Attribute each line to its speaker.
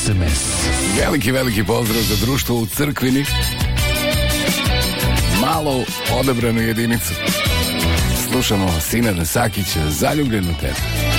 Speaker 1: SMS.
Speaker 2: Veliki pozdrav za društvo u Crkvini. Malo odabranu jedinicu. Slušamo Sinana Sakića, Zaljubljen u tebe.